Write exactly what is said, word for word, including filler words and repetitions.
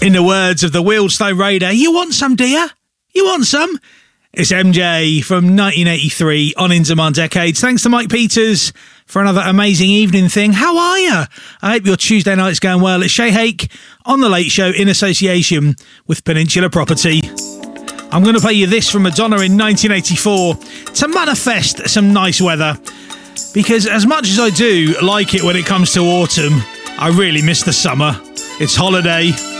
In the words of the Wealdstone Raider, you want some, dear? You want some? It's M J from nineteen eighty-three on Into My Decades. Thanks to Mike Peters for another amazing evening thing. How are you? I hope your Tuesday night's going well. It's Shay Hake on The Late Show in association with Peninsula Property. I'm going to play you this from Madonna in nineteen eighty-four to manifest some nice weather. Because as much as I do like it when it comes to autumn, I really miss the summer. It's Holiday.